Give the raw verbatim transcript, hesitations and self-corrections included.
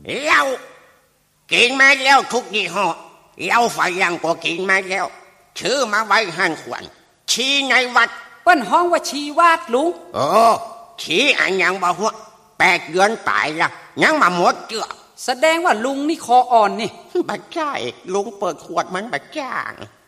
เหล้ากินมาแล้วทุกยี่ห้อเหล้าฝรั่งก็กินมาแล้วชื่อมาไว้หันขวัญชี้ในวัดเปิ้นห้องว่าชีวาดลุงโอ้ชี้อันยังบ่หัวแปดเดือนตายละยังมาหมดเจือแสดงว่าลุงนี่คออ่อนนี่บัดจ้าเอกลุงเปิดขวดมันบัดจ้า